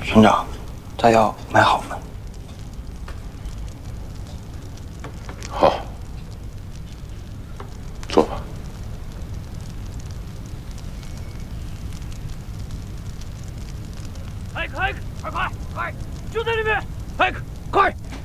村长，炸药买好了。 好，坐吧。 艾克，快，就在那边！艾克，快！